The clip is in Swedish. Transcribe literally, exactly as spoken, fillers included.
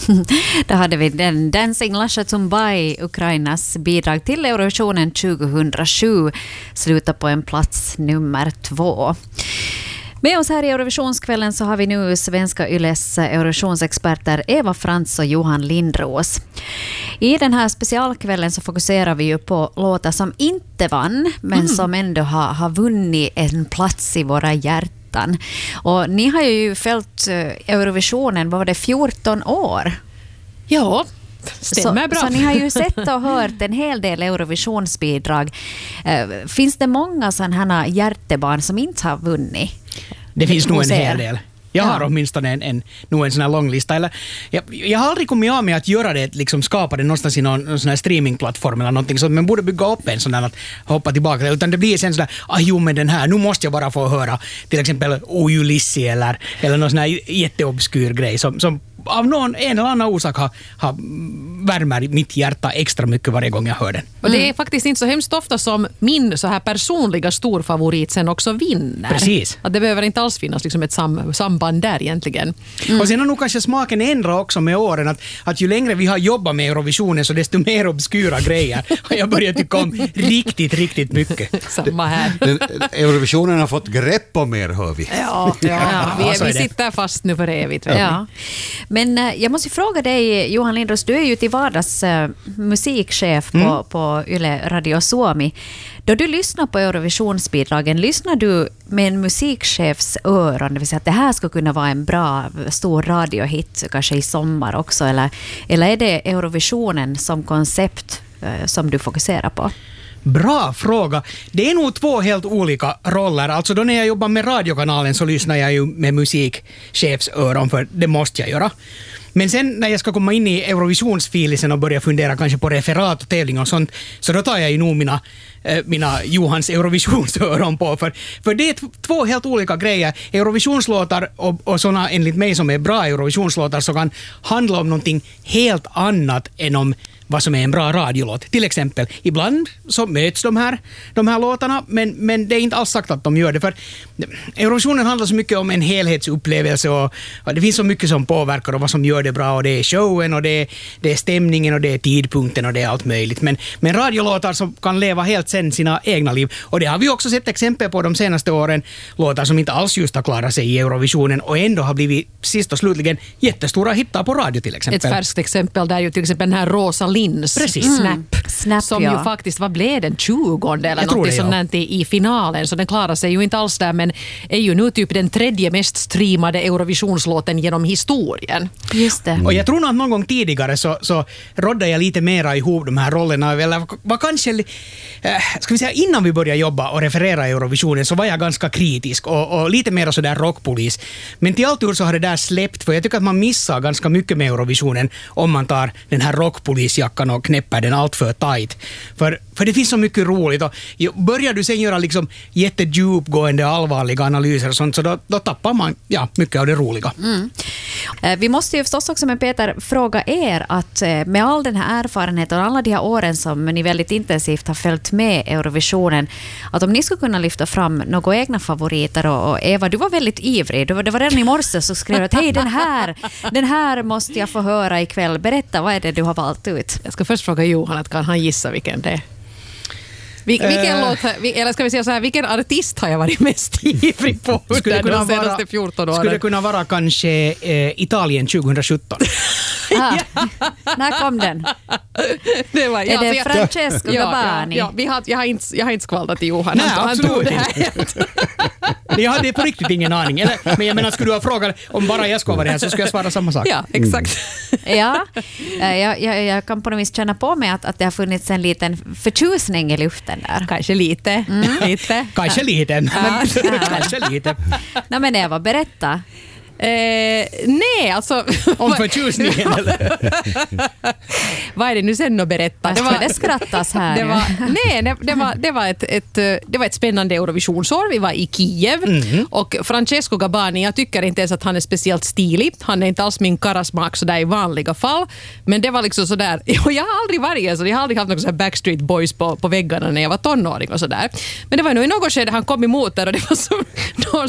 Då hade vi den Dancing Lasha Tumbai, Ukrainas bidrag till Eurovisionen tjugohundrasju, slutar på en plats nummer två. Med oss här i Eurovisionskvällen så har vi nu svenska Yles Eurovisionsexperter Eva Frans och Johan Lindros. I den här specialkvällen så fokuserar vi ju på låtar som inte vann, men mm. som ändå har, har vunnit en plats i våra hjärtan. Och ni har ju följt Eurovisionen, vad var det, fjorton år? Ja, stämmer så, bra. Så ni har ju sett och hört en hel del Eurovisionsbidrag. Finns det många sådana här hjärtebarn som inte har vunnit? Det finns nog en hel del. Jag har ja. åtminstone en, en, nog en sån här lång lista. Eller, jag, jag har aldrig kommit av med att göra det, liksom skapa det någonstans i någon, någon sån här streamingplattform eller någonting, så att man borde bygga upp en sån där att hoppa tillbaka. Utan det blir sen sådär, ah jo men den här, nu måste jag bara få höra till exempel O Ulysses eller, eller någon sån här jätteobskyr grej som, som av någon en eller annan orsak har, har värmer mitt hjärta extra mycket varje gång jag hör den. Och det är faktiskt inte så hemskt ofta som min så här personliga storfavorit sen också vinner. Precis. Att det behöver inte alls finnas liksom ett sam- samband där egentligen. Mm. Och sen har nog kanske smaken ändrat också med åren, att, att ju längre vi har jobbat med Eurovisionen så desto mer obskyra grejer har jag börjat tycka om riktigt, riktigt mycket. Samma här. Den, Eurovisionen har fått grepp om mer, hör vi. Ja, ja, ja. vi, ja, vi sitter fast nu för evigt. Ja. Men äh, jag måste fråga dig, Johan Lindros, du är ju till vardags äh, musikchef på, mm. på Yle Radio Suomi. Då du lyssnar på Eurovisionsbidragen, lyssnar du med en musikchefs öron, det vill säga att det här ska kunna vara en bra, stor radiohit kanske i sommar också, eller, eller är det Eurovisionen som koncept äh, som du fokuserar på? Bra fråga. Det är nog två helt olika roller. Alltså då när jag jobbar med radiokanalen så lyssnar jag ju med musikchefsöron, för det måste jag göra. Men sen när jag ska komma in i Eurovisionsfilisen och börja fundera kanske på referat och tävling och sånt, så då tar jag ju nog mina, äh, mina Johans Eurovisionsöron på. För, för det är t- två helt olika grejer. Eurovisionslåtar och, och sådana enligt mig som är bra Eurovisionslåtar så kan handla om någonting helt annat än om vad som är en bra radiolåt. Till exempel, ibland så möts de här, de här låtarna, men, men det är inte alls sagt att de gör det. För Eurovisionen handlar så mycket om en helhetsupplevelse och, och det finns så mycket som påverkar och vad som gör det bra, och det är showen och det är, det är stämningen och det är tidpunkten och det är allt möjligt. Men, men radiolåtar som kan leva helt sen sina egna liv, och det har vi också sett exempel på de senaste åren, låtar som inte alls just har klarat sig i Eurovisionen och ändå har blivit sist och slutligen jättestora hittar på radio till exempel. Ett färskt exempel där ju till exempel den här Rosa Lins Precis. Snap, mm. Snap som ja. ju faktiskt, vad blev den, tjugonde eller något sånt i, i finalen, så den klarar sig ju inte alls där, men är ju nu typ den tredje mest streamade Eurovisionslåten genom historien. Just det. Mm. Och jag tror att någon gång tidigare så, så rådde jag lite mera ihop de här rollerna, eller var kanske, äh, ska vi säga, innan vi började jobba och referera Eurovisionen så var jag ganska kritisk och, och lite mer sådär rockpolis. Men till allt ur så har det där släppt, för jag tycker att man missar ganska mycket med Eurovisionen om man tar den här rockpolisjackan och knäpper den allt för tight. För, för det finns så mycket roligt, och börjar du sen göra liksom jättedjupgående allvarliga analyser och sånt, så då, då tappar man ja, mycket av det roliga. Mm. Vi måste ju förstås också med Peter fråga er att med all den här erfarenheten och alla de här åren som ni väldigt intensivt har följt med Eurovisionen, att om ni skulle kunna lyfta fram några egna favoriter, och, och Eva, du var väldigt ivrig, det var, det var redan i morse så skrev du att hej, den här, den här måste jag få höra ikväll. Berätta, vad är det du har valt ut? Jag ska först fråga Johan, att kan han gissa vilken det är? Vil, vilken uh, låt, eller ska vi säga så här, vilken artist har jag varit mest ivrig på under de senaste vara, fjorton åren? Skulle det kunna vara kanske eh, Italien tjugosjutton? Ah, när kom den? Det var, är ja, det jag, Francesco ja, Gabbani? Ja, ja, vi har, jag, har inte, jag har inte skvallrat till Johan. Nej, han, absolut han tog det här helt. Jag hade på riktigt ingen aning. Eller, men jag menar, skulle du ha frågat om bara jag skulle vara det här så skulle jag svara samma sak. Ja, exakt. Mm. Ja, jag, jag, jag kan på något vis känna på mig att, att det har funnits en liten förtjusning i luften där. Kanske lite. Mm. lite. Kanske lite. Ja. Kanske lite. Nej, men Eva, berätta. Eh, nej, alltså... Om förtjusningen, eller? Vad är det nu sen att berätta? Det, var, det skrattas här. Det var, nej, det, det, var, det, var ett, ett, det var ett spännande Eurovisionsår. Vi var i Kiev mm. och Francesco Gabbani, jag tycker inte ens att han är speciellt stilig. Han är inte alls min karasmak sådär i vanliga fall. Men det var liksom sådär, och jag har aldrig varit så, jag har aldrig haft några sådär Backstreet Boys på, på väggarna när jag var tonåring och sådär. Men det var nog i något skede han kom emot där och det var som någon